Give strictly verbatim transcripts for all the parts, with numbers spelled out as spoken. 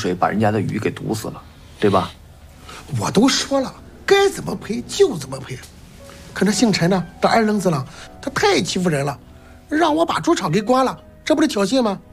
水把人家的鱼给毒死了，对吧？ 我都说了，该怎么赔就怎么赔。可那姓陈的这二愣子了，他太欺负人了，让我把猪场给关了，这不是挑衅吗？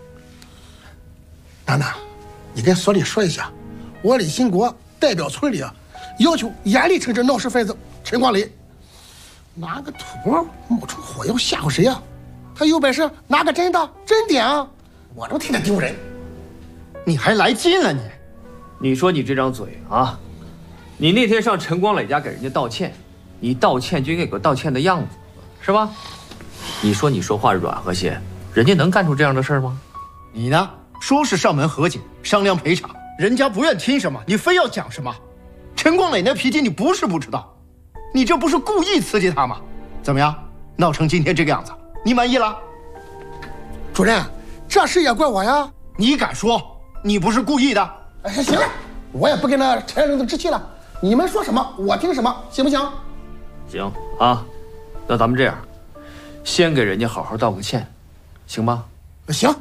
楠楠，你跟所里说一下，我李兴国代表村里啊，要求严厉惩治闹事分子陈光磊。拿个土包冒充火药吓唬谁呀、啊？他有本事拿个真的真点啊！我都替他丢人。 你还来劲了你？ 你说你这张嘴啊，你那天上陈光磊家给人家道歉，你道歉就应该有个道歉的样子，是吧？你说你说话软和些，人家能干出这样的事儿吗？ 你呢？说是上门和解商量赔偿，人家不愿听什么，你非要讲什么？陈光磊那脾气你不是不知道，你这不是故意刺激他吗？怎么样，闹成今天这个样子，你满意了？ 主任，这事也怪我呀！ 你敢说你不是故意的？ 哎，行了，我也不跟那陈愣子置气了，你们说什么我听什么，行不行？ 行啊，那咱们这样，先给人家好好道个歉，行吗？ 行。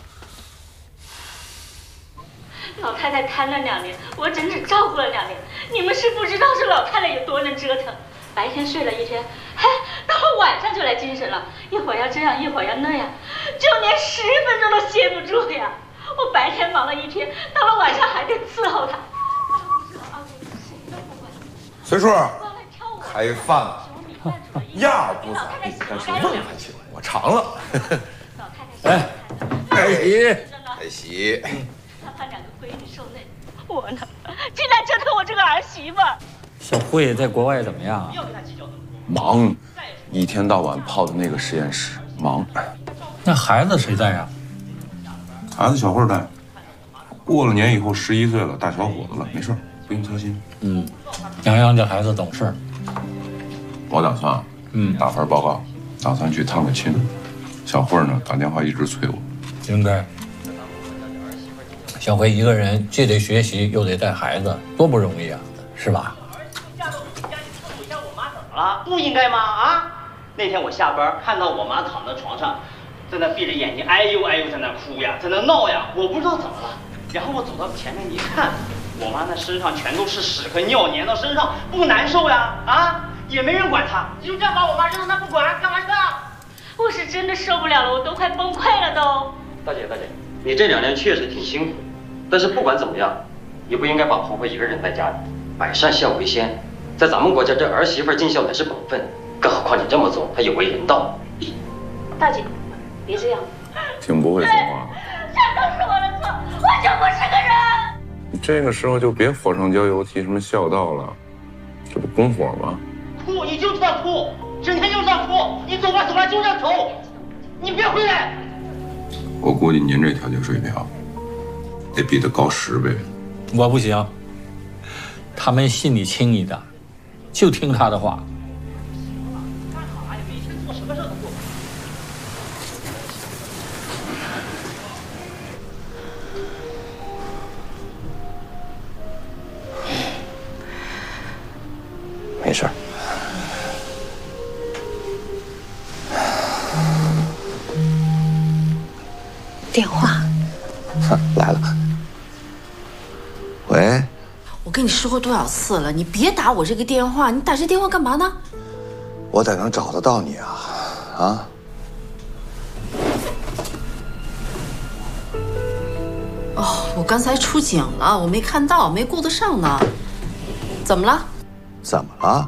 老太太瘫了两年，我整整照顾了两年。你们是不知道这老太太有多能折腾，白天睡了一天，嘿，到了晚上就来精神了，一会儿要这样，一会儿要那样，就连十分钟都歇不住呀。我白天忙了一天，到了晚上还得伺候她。 随叔，开饭了，样不咋地，但是味还行，我尝了。 哎， 开席，开席。 他两个闺女受累，我呢，竟然折腾我这个儿媳妇。 小慧在国外怎么样？ 忙，一天到晚泡在那个实验室，忙。 那孩子谁带呀？ 孩子小慧带。过了年以后十一岁了，大小伙子了，没事，不用操心。 嗯，洋洋这孩子懂事。 我打算，嗯，打份报告，打算去探个亲。小慧呢，打电话一直催我。 应该。小慧一个人既得学习又得带孩子，多不容易啊，是吧？ 下到我们家去伺候一下我妈怎么了？不应该吗？啊！那天我下班看到我妈躺在床上，在那闭着眼睛，哎呦哎呦在那哭呀，在那闹呀，我不知道怎么了。然后我走到前面一看，我妈那身上全都是屎和尿，粘到身上，不难受呀？啊！也没人管她，就这样把我妈扔到那不管，干嘛去啊？ 我是真的受不了了，我都快崩溃了都。 大姐大姐，你这两年确实挺辛苦。但是不管怎么样，也不应该把婆婆一个人在家里。百善孝为先，在咱们国家，这儿媳妇尽孝乃是本分，更何况你这么做，它有违人道。 大姐，别这样。 挺不会说话。 这都是我的错，我就不是个人。 你这个时候就别火上浇油，提什么孝道了，这不拱火吗？ 哭，你就知道哭，整天就知道哭。你走吧走吧，就这样走，你别回来。 我估计您这调节水平得比他高十倍。 我不行，他们心里轻易的，就听他的话。 干啥呀？每天做什么事都做。 没事。 电话。 来了。喂。 我跟你说过多少次了，你别打我这个电话，你打这电话干嘛呢？ 我咋能找得到你啊？啊？ 哦，我刚才出警了，我没看到，没顾得上呢。怎么了？ 怎么了？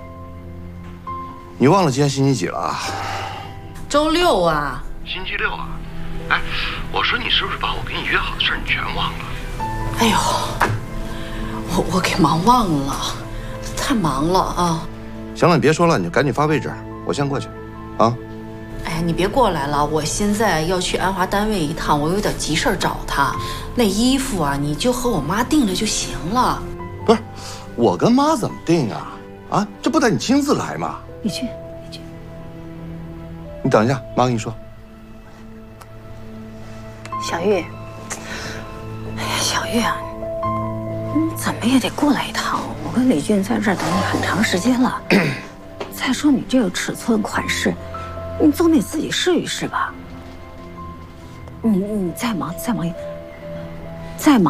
你忘了今天星期几了？ 周六啊。 星期六啊？哎，我说你是不是把我跟你约好的事儿你全忘了？ 哎呦，我我给忙忘了，太忙了啊！ 行了，你别说了，你就赶紧发位置，我先过去，啊！ 哎呀，你别过来了，我现在要去安华单位一趟，我有点急事找他。那衣服啊，你就和我妈定了就行了。 不是，我跟妈怎么定啊？啊，这不得你亲自来吗？ 你去，你去。 你等一下，妈跟你说。 小玉，哎呀，小玉啊，你怎么也得过来一趟。我跟李俊在这儿等你很长时间了。再说你这个尺寸款式，你总得自己试一试吧。你你再忙再忙再忙。